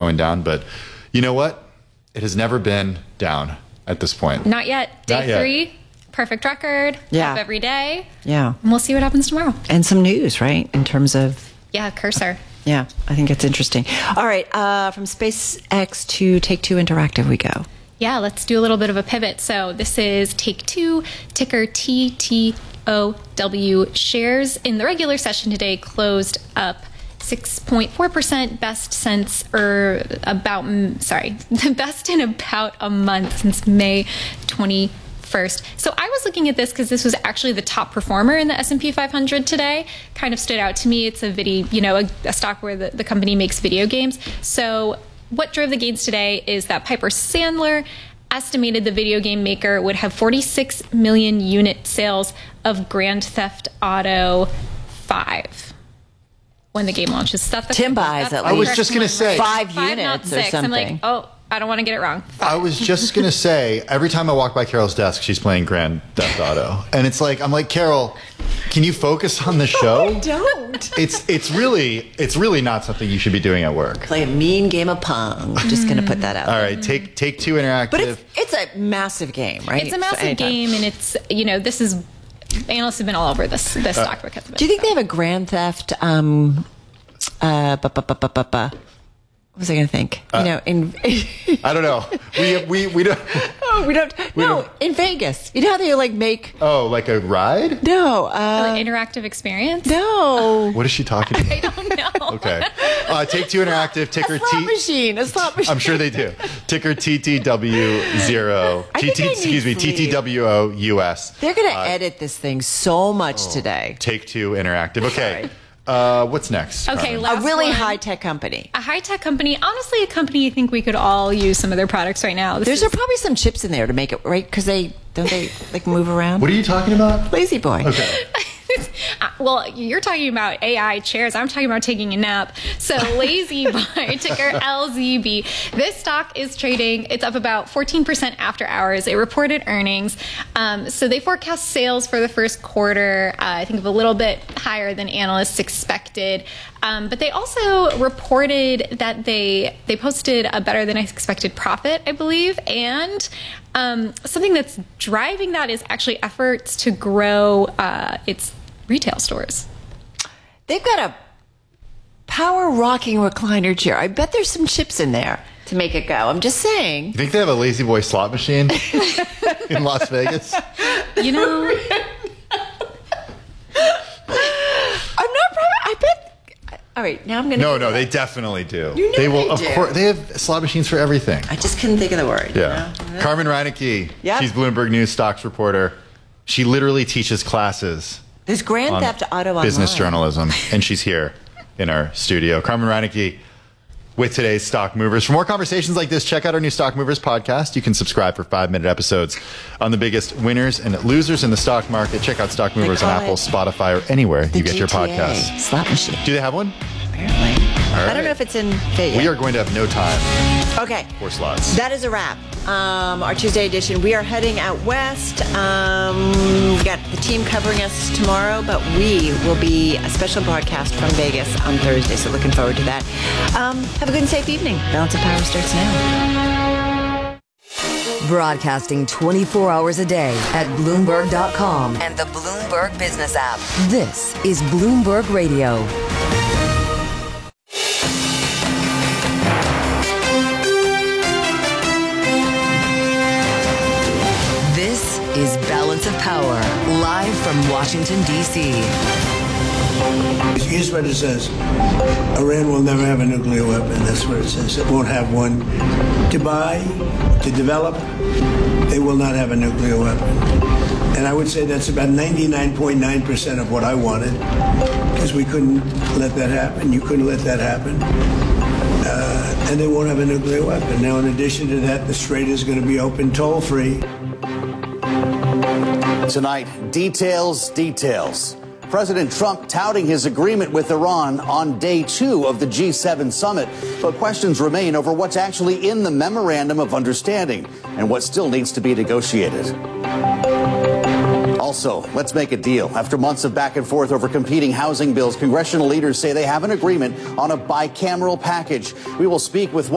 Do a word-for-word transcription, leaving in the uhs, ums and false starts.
going down. But you know what? It has never been down at this point. Not yet. Day Not yet. three, perfect record. Yeah. Up every day. Yeah. And we'll see what happens tomorrow. And some news, right? In terms of... Yeah, Cursor. Yeah, I think it's interesting. All right, uh, from SpaceX to Take-Two Interactive we go. Yeah, let's do a little bit of a pivot. So this is Take-Two, ticker T T O W. Shares in the regular session today closed up six point four percent, best since, or about, sorry, the best in about a month since May twenty-first. So I was looking at this because this was actually the top performer in the S and P five hundred today. Kind of stood out to me. It's a video, you know, a, a stock where the, the company makes video games. So what drove the gains today is that Piper Sandler estimated the video game maker would have forty-six million unit sales of Grand Theft Auto five when the game launches. That's the Tim buys at I was least just going to say five, Five, units not or six. something. I'm like, oh, I don't want to get it wrong. I was just going to say, every time I walk by Carol's desk, she's playing Grand Theft Auto. And it's like, I'm like, Carol, can you focus on the show? No, don't. It's it's really it's really not something you should be doing at work. Play a mean game of Pong. Just going to put that out. All right, take take two interactive. But it's, it's a massive game, right? It's a So massive anytime. game, and it's, you know, this is, analysts have been all over this, this Uh, stock because of it. Do you think they have a Grand Theft, um, uh, bu- bu- bu- bu- bu- bu- what was I going to think? Uh, you know, in... I don't know. We we we don't. Oh, we don't. We no, don't- in Vegas. You know how they like make? Oh, like a ride? No, uh, Like interactive experience? no. What is she talking about? I don't know. Okay. Uh, take two interactive ticker A slot T. machine. A slot machine. I'm sure they do. Ticker T T W zero. I T think T. I need Excuse me. sleep. T T W O U S. They're going to Uh, edit this thing so much today. Take two interactive. Okay. Sorry. Uh, what's next? Okay, Carmen? last A really one. high tech company. A high-tech company. Honestly, a company I think we could all use some of their products right now. This There's is- probably some chips in there to make it right because they don't they like move around. What are you talking about? Lazy boy. Okay. Uh, well, you're talking about A I chairs. I'm talking about taking a nap. So Lazy Boy, ticker L Z B. This stock is trading. It's up about fourteen percent after hours. It reported earnings. Um, so they forecast sales for the first quarter, uh, I think, of a little bit higher than analysts expected. Um, but they also reported that they they posted a better than expected profit, I believe, and um, something that's driving that is actually efforts to grow uh, its retail stores. They've got a power rocking recliner chair. I bet there's some chips in there to make it go. I'm just saying. You think they have a Lazy Boy slot machine in Las Vegas? You know, I'm not proud. I bet. All right, now I'm going to. No, no, they definitely do. You know they will, they of do. course. They have slot machines for everything. I just couldn't think of the word. Yeah. You know? Carmen Reinecke. Yep. She's Bloomberg News stocks reporter. She literally teaches classes There's Grand on Theft Auto business online. journalism, and she's here in our studio. Carmen Reinecke with today's Stock Movers. For more conversations like this, check out our new Stock Movers podcast. You can subscribe for five-minute episodes on the biggest winners and losers in the stock market. Check out Stock Movers on call Apple, it Spotify, or anywhere The you get your G T A podcasts. slot machine. Do they have one? Apparently. I right. don't know if it's in fit We yet. are going to have no time Okay. for slots. That is a wrap. Um, our Tuesday edition. We are heading out west. Um, we got the team covering us tomorrow, but we will be a special broadcast from Vegas on Thursday. So looking forward to that. Um, have a good and safe evening. Balance of Power starts now. Broadcasting twenty-four hours a day at Bloomberg dot com and the Bloomberg Business app. This is Bloomberg Radio. This is Balance of Power, live from Washington, D C. Here's what it says. Iran will never have a nuclear weapon. That's what it says. It won't have one to buy, to develop. They will not have a nuclear weapon. And I would say that's about ninety-nine point nine percent of what I wanted, because we couldn't let that happen. You couldn't let that happen. Uh, and they won't have a nuclear weapon. Now, in addition to that, the Strait is going to be open toll-free. Tonight, details, details. President Trump touting his agreement with Iran on day two of the G seven summit. But questions remain over what's actually in the memorandum of understanding and what still needs to be negotiated. Also, let's make a deal. After months of back and forth over competing housing bills, congressional leaders say they have an agreement on a bicameral package. We will speak with one